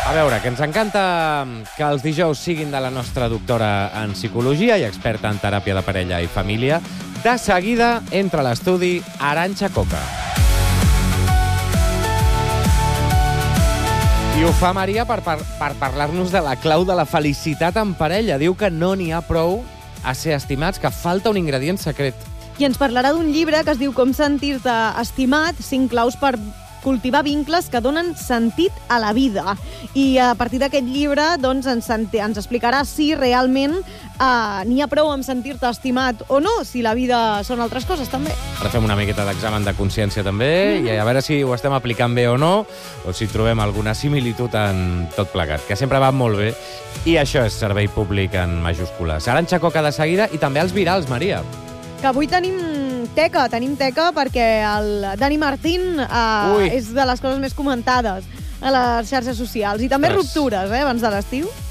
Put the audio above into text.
A veure, que ens encanta que els dijous siguin de la nostra doctora en psicologia i experta en teràpia de parella i família. De seguida, entra a l'estudi Arantxa Coca. I ho fa, Maria, per parlar-nos de la clau de la felicitat en parella. Diu que no n'hi ha prou a ser estimats, que falta un ingredient secret. I ens parlarà d'un llibre que es diu Com sentir-te estimat, 5 claus per cultivar vincles que donen sentit a la vida. I a partir d'aquest llibre doncs, ens explicarà si realment n'hi ha prou amb sentir-te estimat o no, si la vida són altres coses també. Ara fem una miqueta d'examen de consciència també, i a veure si ho estem aplicant bé o no, o si trobem alguna similitud en tot plegat, que sempre va molt bé. I això és servei públic en majúscules. Arantxa Coca de seguida, i també els virals, Maria. Que avui tenim teca perquè el Dani Martín és de les coses més comentades a les xarxes socials. I també ruptures, abans de l'estiu.